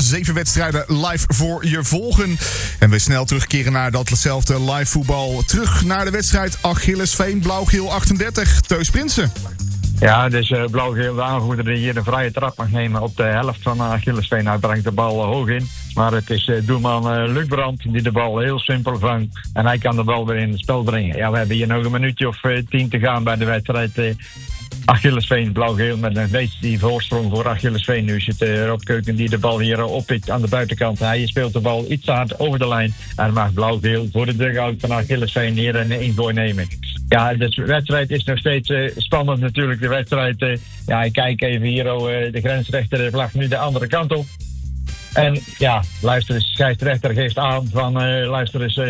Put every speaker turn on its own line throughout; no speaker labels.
7 wedstrijden live voor je volgen. En we snel terugkeren naar datzelfde live voetbal. Terug naar de wedstrijd Achillesveen Blauw-Geel 38. Teus Prinsen.
Ja, dus Blauw-Geel, de aanvoerder die hier de vrije trap mag nemen op de helft van Achillesveen. Hij brengt de bal hoog in. Maar het is doelman Luc Brandt die de bal heel simpel vangt. En hij kan de bal weer in het spel brengen. Ja, we hebben hier nog een minuutje of 10 te gaan bij de wedstrijd Achillesveen Blauw-Geel. Met nog steeds die voorsprong voor Achillesveen. Nu is het Rob Keuken die de bal hier oppikt aan de buitenkant. Hij speelt de bal iets te hard over de lijn. En mag Blauw-Geel voor de dugout van Achillesveen hier een ingooi nemen. Ja, de wedstrijd is nog steeds spannend natuurlijk. De wedstrijd, ik kijk even hier, de grensrechter vlagt nu de andere kant op. En ja, luister eens, scheidsrechter geeft aan van, luister eens,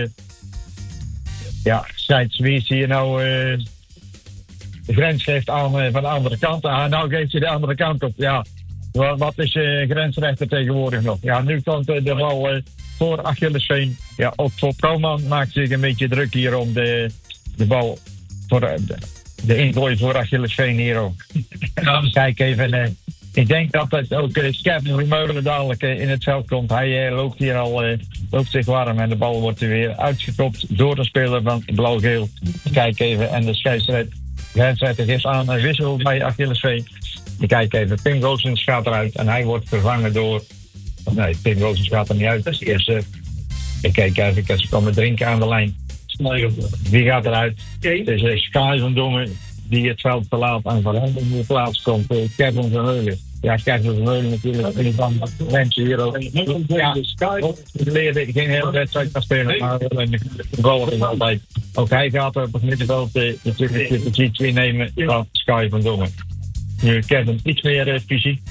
scheids, wie is hier nou, de grens geeft aan van de andere kant. Nou geeft hij de andere kant op, ja. Wat is grensrechter tegenwoordig nog? Ja, nu komt de bal voor Achillesveen. Ja, op Koolman maakt zich een beetje druk hier om de bal voor de ingooi voor Achillesveen hier ook. Kijk even, ik denk dat het ook Kevin Vermeulen dadelijk in het veld komt. Hij loopt hier al, loopt zich warm en de bal wordt weer uitgekopt door de speler van Blauw-Geel. Kijk even en de scheidsrechter geeft aan een wissel bij Achillesveen. Kijk even, Pim Roosens gaat eruit en hij wordt vervangen door... Nee, Pim Roosens gaat er niet uit. Dat is de eerste. Ik kijk even, ze komen drinken aan de lijn. Wie gaat eruit? Het is Sky van Dongen die het veld verlaat en van hem in de plaats komt. Kevin Vermeulen. Ja, Kevin Vermeulen natuurlijk. Een van de mensen hier ook. Ja, de leerde geen hele wedstrijd gaan spelen, maar de bal is altijd. Ook hij gaat op het middenveld natuurlijk de positie nemen van Sky van Dongen. Nu Kevin iets meer fysiek.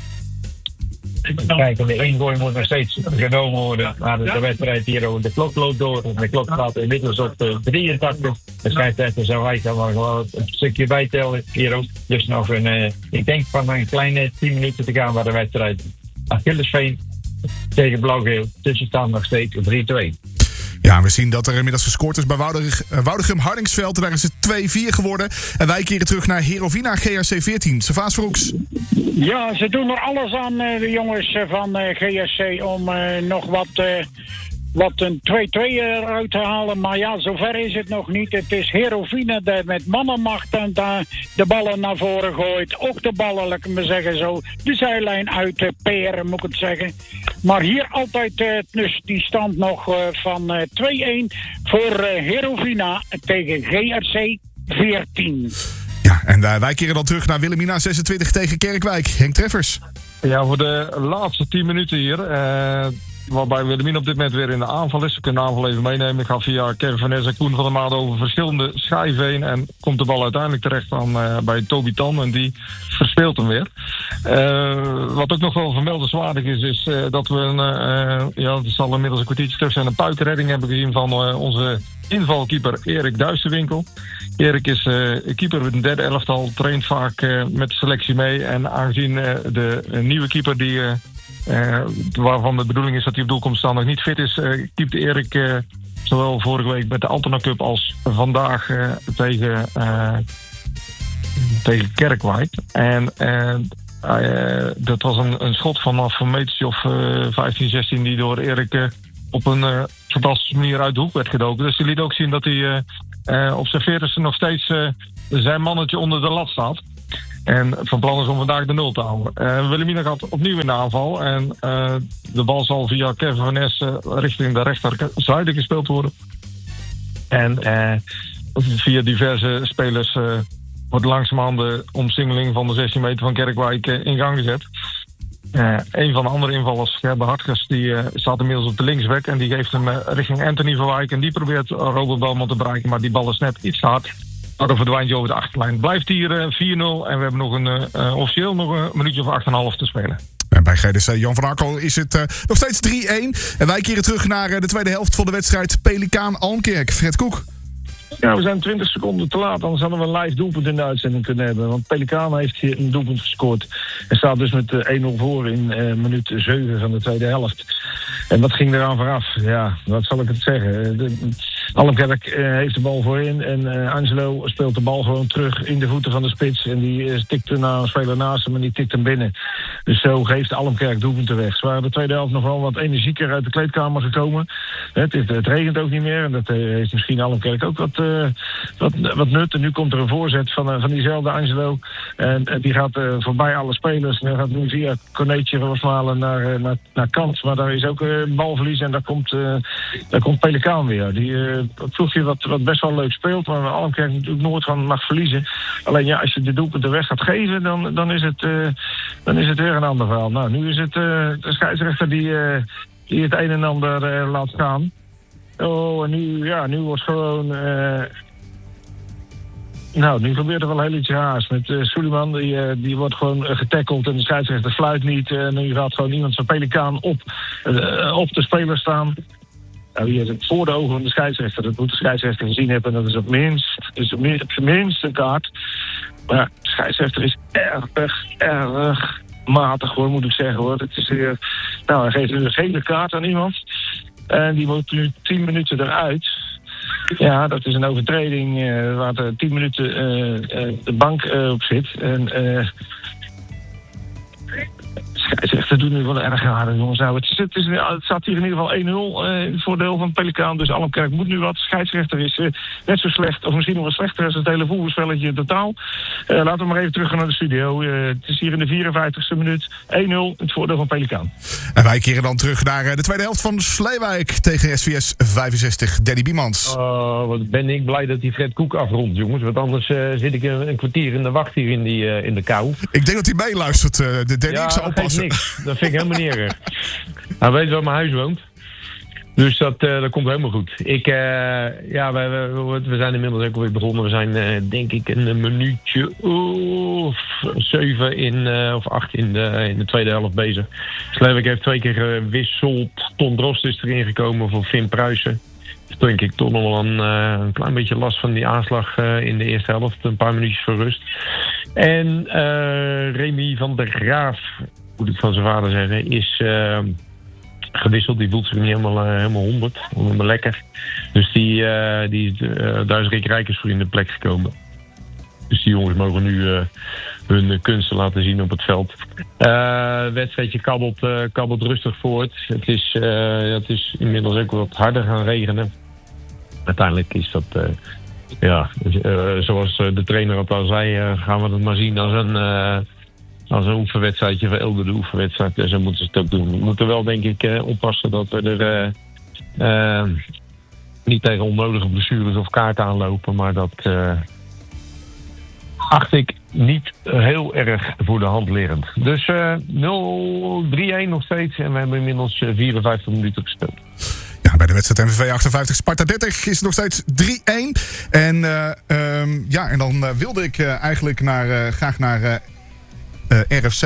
Kijk, de ingooi moet nog steeds genomen worden. Maar de wedstrijd hier over de klok loopt door. De klok staat inmiddels op 83. De scheidsrechter zou hij dan gewoon een stukje bijtellen hier ook. Dus nog ik denk van een kleine 10 minuten te gaan bij de wedstrijd. Achillesveen tegen Blauw-Geel. Tussenstand nog steeds 3-2.
Ja, we zien dat er inmiddels gescoord is bij Woudegem Hardingsveld. Daar is het 2-4 geworden. En wij keren terug naar Herovina GRC 14. Savaas Vroeks.
Ja, ze doen er alles aan, de jongens van GRC, om nog wat een 2-2 eruit te halen. Maar ja, zover is het nog niet. Het is Herovina die met mannenmacht en de ballen naar voren gooit. Ook de ballen, laat ik maar zeggen zo, de zijlijn uit peren, moet ik het zeggen. Maar hier altijd dus die stand nog van 2-1 voor Herovina tegen GRC 14.
Ja, en wij keren dan terug naar Wilhelmina 26 tegen Kerkwijk. Henk Treffers.
Ja, voor de laatste 10 minuten hier. Waarbij Wilhelmina op dit moment weer in de aanval is. We kunnen de aanval even meenemen. Ik ga via Kevin van Nes en Koen van der Maat over verschillende schijven heen. En komt de bal uiteindelijk terecht bij Toby Tan. En die verspeelt hem weer. Wat ook nog wel vermeldenswaardig is dat we het zal inmiddels een kwartiertje terug zijn, een puikenredding hebben gezien van onze invalkeeper Erik Duisterwinkel. Erik is keeper met een derde elftal, traint vaak met de selectie mee. En aangezien de nieuwe keeper die... waarvan de bedoeling is dat hij op doel komt staan nog niet fit is, keepte Erik zowel vorige week met de Altona Cup als vandaag tegen Kerkwijk. En dat was een schot vanaf een metertje of 15, 16 die door Erik op een fantastische manier uit de hoek werd gedoken. Dus die liet ook zien dat hij op zijn 40ste nog steeds zijn mannetje onder de lat staat. En van plan is om vandaag de 0 te houden. Wilhelmina gaat opnieuw in de aanval. En de bal zal via Kevin van Nes richting de rechterzijde gespeeld worden. En via diverse spelers wordt langzamerhand de omsingeling van de 16 meter van Kerkwijk in gang gezet. Een van de andere invallers, Gerbe Hartgers, die staat inmiddels op de linksback. En die geeft hem richting Anthony van Wijk. En die probeert Robert Belmont te bereiken. Maar die bal is net iets te hard. Dan verdwijnt je over de achterlijn. Blijft hier 4-0 en we hebben nog officieel nog een minuutje of 8,5 te spelen.
En bij GDC Jan van Arkel is het nog steeds 3-1. En wij keren terug naar de tweede helft van de wedstrijd Pelikaan Almkerk. Fred Koek.
Ja, we zijn 20 seconden te laat. Anders hadden we een live doelpunt in de uitzending kunnen hebben. Want Pelikaan heeft hier een doelpunt gescoord. En staat dus met 1-0 voor in minuut 7 van de tweede helft. En wat ging eraan vooraf? Ja, wat zal ik het zeggen? Almkerk heeft de bal voorin en Angelo speelt de bal gewoon terug in de voeten van de spits. En die tikt naar een speler naast hem en die tikt hem binnen. Dus zo geeft Almkerk doelpunten weg. Ze waren de tweede helft nog wel wat energieker uit de kleedkamer gekomen. Het regent ook niet meer en dat heeft misschien Almkerk ook wat nut. En nu komt er een voorzet van diezelfde Angelo. En die gaat voorbij alle spelers. En hij gaat nu via Corneetje Rosmalen naar kant. Maar daar is ook balverlies en daar komt Pelikaan weer. Die ploegje wat best wel leuk speelt, maar Almkerk natuurlijk nooit van mag verliezen. Alleen ja, als je de doelpunten weg gaat geven, dan is het weer een ander verhaal. Nou, nu is het de scheidsrechter die het een en ander laat gaan. Oh, en nu wordt gewoon... nu gebeurt er wel heel iets raars. Met Suleiman, die wordt gewoon getackeld en de scheidsrechter fluit niet. En nu gaat gewoon iemand van Pelikaan op de speler staan. Nou, hier is het voor de ogen van de scheidsrechter. Dat moet de scheidsrechter gezien hebben. En dat is op zijn minst een kaart. Maar de scheidsrechter is erg matig, hoor, moet ik zeggen, hoor. Het is hij geeft een gele kaart aan iemand. En die moet nu 10 minuten eruit. Ja, dat is een overtreding waar er 10 minuten de bank op zit. En scheidsrechter doet nu wel erg raar, jongens. Nou, het staat hier in ieder geval 1-0 in het voordeel van Pelikaan. Dus Almkerk moet nu wat. De scheidsrechter is net zo slecht, of misschien nog wel slechter als het hele voetbalspelletje in totaal. Laten we maar even terug gaan naar de studio. Het is hier in de 54e minuut 1-0 in het voordeel van Pelikaan.
En wij keren dan terug naar de tweede helft van Sleewijk tegen SVS 65. Danny Biemans.
Wat ben ik blij dat die Fred Koek afrondt, jongens. Want anders zit ik een kwartier in de wacht hier in de kou.
Ik denk dat hij meeluistert, de Danny.
Ja,
ik zou oppassen.
Niks. Dat vind ik helemaal niet erg. Hij weet waar mijn huis woont. Dus dat komt helemaal goed. We zijn inmiddels ook alweer begonnen. We zijn denk ik een minuutje of 7 of 8 in de tweede helft bezig. Sleewijk heeft 2 keer gewisseld. Ton Drost is erin gekomen voor Finn Pruisen. Dus denk ik toch nog wel een klein beetje last van die aanslag in de eerste helft. Een paar minuutjes voor rust. En Remy van der Graaf, moet ik van zijn vader zeggen, is gewisseld. Die voelt zich niet helemaal 100. Helemaal lekker. Dus daar is Rick Rijkers voor in de plek gekomen. Dus die jongens mogen nu hun kunsten laten zien op het veld. Het wedstrijdje kabbelt rustig voort. Het is inmiddels ook wat harder gaan regenen. Uiteindelijk is dat... zoals de trainer het al zei, gaan we het maar zien als een oefenwedstrijdje, verelderde oefenwedstrijd. En zo moeten ze het ook doen. We moeten wel, denk ik, oppassen dat we er niet tegen onnodige blessures of kaarten aanlopen. Maar dat acht ik niet heel erg voor de hand liggend. Dus 3-1 nog steeds en we hebben inmiddels 54 minuten gespeeld.
Ja, bij de wedstrijd MVV 58 Sparta 30 is het nog steeds 3-1. En dan wilde ik eigenlijk graag naar RFC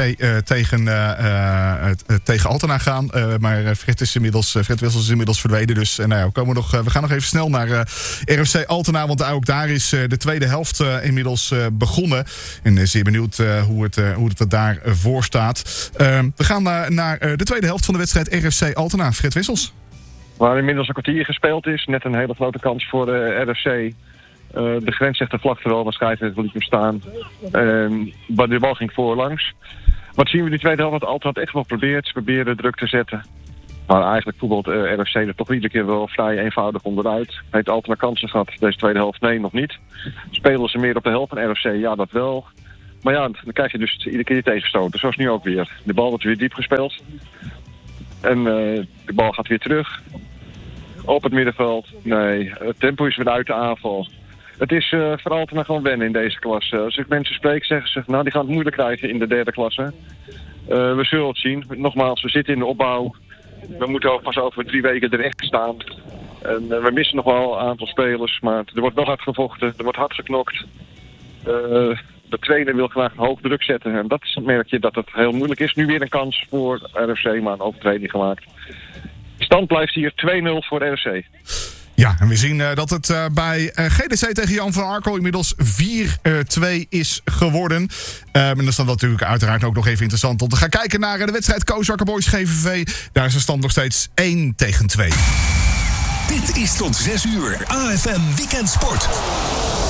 tegen Altena gaan. Maar Fred Wissels is inmiddels verdwenen. Dus we gaan nog even snel naar RFC Altena. Want ook daar is de tweede helft inmiddels begonnen. En zeer benieuwd hoe het er daar voor staat. We gaan naar de tweede helft van de wedstrijd RFC Altena. Fred Wissels.
Waar inmiddels een kwartier gespeeld is. Net een hele grote kans voor de RFC. De grensrechter vlakte wel, maar scheidsrechter liet hem staan. Maar de bal ging voorlangs. Wat zien we in die tweede helft? Want Altena had echt wel geprobeerd. Ze probeerden druk te zetten. Maar eigenlijk voetbalt RFC er toch iedere keer wel vrij eenvoudig onderuit. Heeft Altena kansen gehad deze tweede helft? Nee, nog niet. Spelen ze meer op de helft van RFC? Ja, dat wel. Maar ja, dan krijg je dus iedere keer tegenstoten. Zoals nu ook weer. De bal wordt weer diep gespeeld. En de bal gaat weer terug. Op het middenveld. Nee, het tempo is weer uit de aanval. Het is voor Altena gewoon wennen in deze klasse. Als ik mensen spreek, zeggen ze, die gaan het moeilijk krijgen in de derde klasse. We zullen het zien. Nogmaals, we zitten in de opbouw. We moeten ook pas over 3 weken er echt staan. En we missen nog wel een aantal spelers, maar er wordt wel hard gevochten. Er wordt hard geknokt. De trainer wil graag hoog druk zetten. En dat merk je dat het heel moeilijk is. Nu weer een kans voor RFC, maar een overtreding gemaakt. De stand blijft hier 2-0 voor RFC.
Ja, en we zien dat het bij GDC tegen Jan van Arkel inmiddels 4-2 is geworden. En dan is dan natuurlijk uiteraard ook nog even interessant om te gaan kijken naar de wedstrijd Kozakker Boys GVV. Daar is de stand nog steeds 1-2.
Dit is tot 6 uur AFM Weekend Sport.